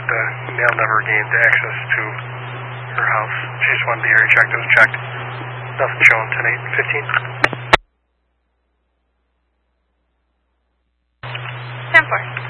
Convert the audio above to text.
the male never gained access to her house. She just wanted the area checked. It was checked. Nothing shown. 10-8-15. 10-4.